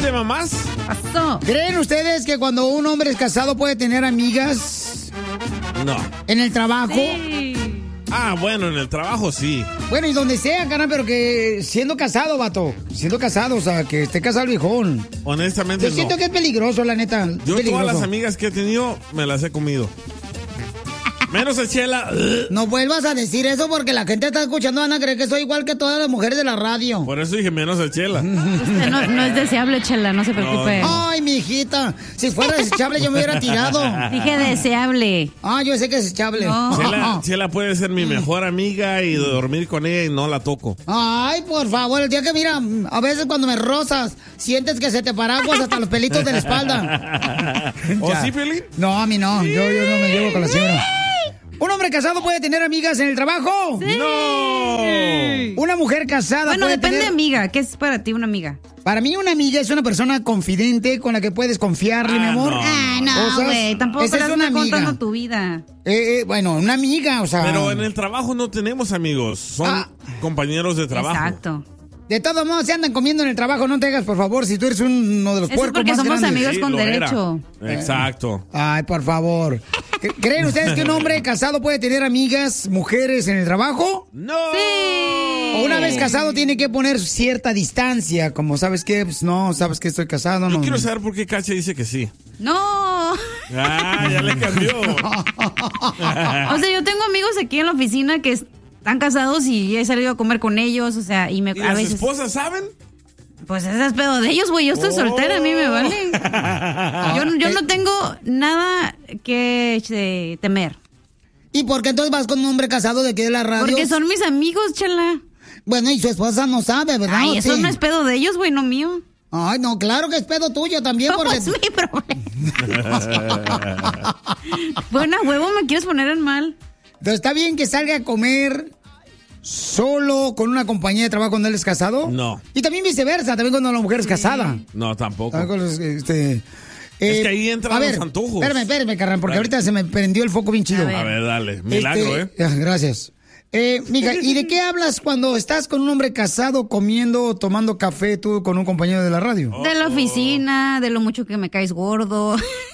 tema más? Pasó. ¿Creen ustedes que cuando un hombre es casado puede tener amigas? No. ¿En el trabajo? Sí. Ah, bueno, en el trabajo sí. Bueno, y donde sea, carnal, pero que siendo casado, vato. Siendo casado, o sea, que esté casado el viejón. Honestamente, Yo siento que es peligroso, la neta. Yo peligroso. todas las amigas que he tenido me las he comido. Menos a Chela. No vuelvas a decir eso porque la gente está escuchando, van a creer que soy igual que todas las mujeres de la radio. Por eso dije menos a Chela. Usted no es deseable, Chela, no se preocupe. No. Ay, mi hijita, si fuera desechable yo me hubiera tirado. Dije deseable. Ah, yo sé que es desechable. No. Chela puede ser mi mejor amiga y dormir con ella y no la toco. Ay, por favor, el día que mira, a veces cuando me rozas, sientes que se te paraguas hasta los pelitos de la espalda. ¿O Ya. sí, Piolín? No, a mí no, yo no me llevo con la señora. ¿Un hombre casado puede tener amigas en el trabajo? Sí. ¡No! Una mujer casada Bueno, puede depende de tener... amiga. ¿Qué es para ti una amiga? Para mí una amiga es una persona confidente con la que puedes confiarle, mi amor. no. Ah, no, Cosas. güey. Tampoco Esa le es vas una a contando amiga. tu vida. Bueno, una amiga, o sea... Pero en el trabajo no tenemos amigos, son compañeros de trabajo. Exacto. De todos modos, se andan comiendo en el trabajo, no te hagas, por favor, si tú eres uno de los Eso es puercos porque más somos grandes. amigos con lo era. derecho. Exacto. Ay, por favor. ¿Creen ustedes que un hombre casado puede tener amigas, mujeres en el trabajo? ¡No! O una vez casado tiene que poner cierta distancia, como sabes qué, pues no, sabes que estoy casado, Yo no. quiero saber por qué Cacha dice que sí. No. Ah, ya le cambió. O sea, yo tengo amigos aquí en la oficina que están casados y he salido a comer con ellos, o sea, y ¿Y a las veces... esposas saben? Pues ese es pedo de ellos, güey. Yo estoy soltera, a mí me vale. Yo no tengo nada que temer. ¿Y por qué entonces vas con un hombre casado de aquí de la radio? Porque son mis amigos, chala. Bueno, y su esposa no sabe, ¿verdad? Ay, ¿O eso sí? no es pedo de ellos, güey, no mío. Ay, no, claro que es pedo tuyo también, ¿Cómo porque... es mi problema? Bueno, huevo, me quieres poner en mal. Entonces, ¿está bien que salga a comer solo con una compañía de trabajo cuando él es casado? No. Y también viceversa, también cuando la mujer es casada. No, tampoco. También con los, Es que ahí entran a ver, los antojos. Espérame, carnal, porque Dale. ahorita se me prendió el foco bien chido. A ver, dale. Milagro, Gracias. Mija, ¿y de qué hablas cuando estás con un hombre casado comiendo o tomando café tú con un compañero de la radio? De la oficina, de lo mucho que me caes gordo.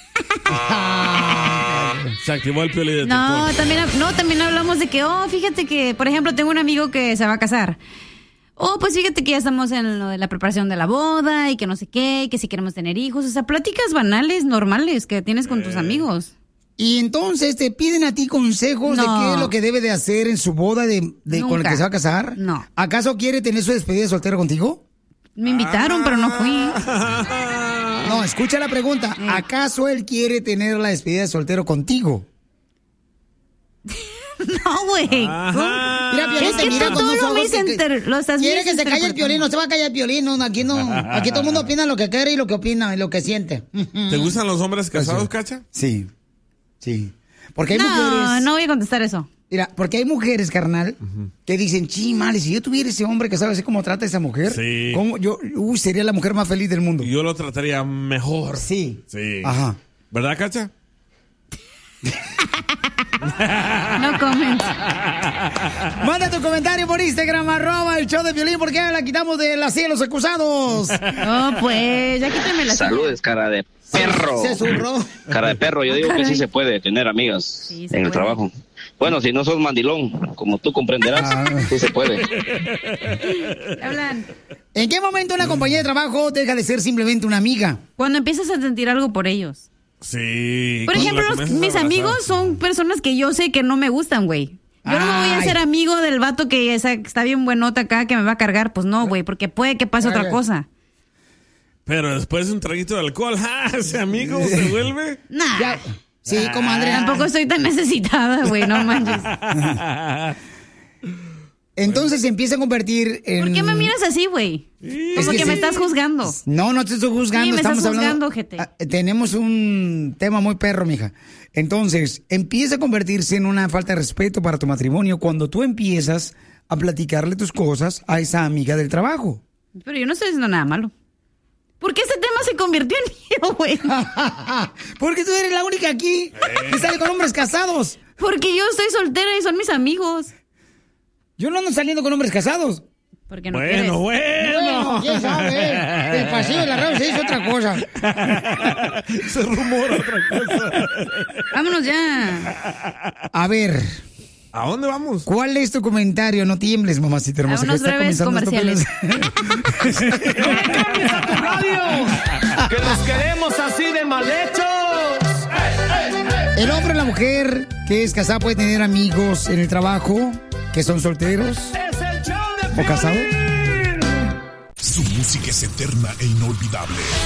Se activó el Piolín detector. También hablamos de que, fíjate que, por ejemplo, tengo un amigo que se va a casar. Pues fíjate que ya estamos en lo de la preparación de la boda y que no sé qué, que si queremos tener hijos. O sea, pláticas banales, normales que tienes con tus amigos. Y entonces te piden a ti consejos de No. qué es lo que debe de hacer en su boda de con el que se va a casar. No. ¿Acaso quiere tener su despedida de soltero contigo? Me invitaron, pero no fui. No, escucha la pregunta. ¿Acaso él quiere tener la despedida de soltero contigo? No, güey. Mira, Piolín, Es te que mira tú con unos lo ojos lo estás quiere que se calle el misinterpretando. Piolín, no se va a callar el Piolín, no, aquí todo el mundo opina lo que quiere y lo que opina y lo que siente. ¿Te gustan los hombres casados, Cacha? Sí, porque hay mujeres... No voy a contestar eso. Mira, porque hay mujeres, carnal, que dicen, male, si yo tuviera ese hombre que sabe así cómo trata a esa mujer, Sí. ¿cómo sería la mujer más feliz del mundo? Yo lo trataría mejor. Sí. Sí. Ajá. ¿Verdad, Cacha? No comments. Manda tu comentario por Instagram, @el show de Piolín, porque ya la quitamos de la silla de los acusados. No, pues, ya quítame la Saludes, cara de perro. Se zurró. Cara de perro, yo digo que sí se puede tener amigas Sí, se en el puede. trabajo. Bueno, si no sos mandilón, como tú comprenderás, sí se puede. Hablan. ¿En qué momento una compañía de trabajo deja de ser simplemente una amiga? Cuando empiezas a sentir algo por ellos. Sí. Por cuando ejemplo, la comienzas a mis abrazar. amigos son personas que yo sé que no me gustan, güey. Yo no me voy a hacer amigo del vato que está bien buenota acá, que me va a cargar. Pues no, güey, porque puede que pase otra cosa. Pero después de un traguito de alcohol, ese amigo se vuelve. Nah. Ya. Sí, comadre. Tampoco estoy tan necesitada, güey, no manches. Entonces se empieza a convertir en... ¿Por qué me miras así, güey? Como que que me sí. estás juzgando. No te estoy juzgando. Sí, me estamos estás hablando. juzgando, ojete. Tenemos un tema muy perro, mija. Entonces, empieza a convertirse en una falta de respeto para tu matrimonio cuando tú empiezas a platicarle tus cosas a esa amiga del trabajo. Pero yo no estoy diciendo nada malo. ¿Por qué ese tema se convirtió en mío, güey? Porque tú eres la única aquí que sale con hombres casados. Porque yo estoy soltera y son mis amigos. Yo no ando saliendo con hombres casados. Porque no quieres. Bueno. No, quién sabe. El pasillo de la radio se hizo otra cosa. Se rumora otra cosa. Vámonos ya. A ver. ¿A dónde vamos? ¿Cuál es tu comentario? No tiembles, mamacita hermosa. A unos breves comerciales. ¡No le cambies a tu radio! ¡Que nos queremos así de mal hechos! El hombre o la mujer que es casada puede tener amigos en el trabajo que son solteros ¡Es el show de o casados. Su música es eterna e inolvidable.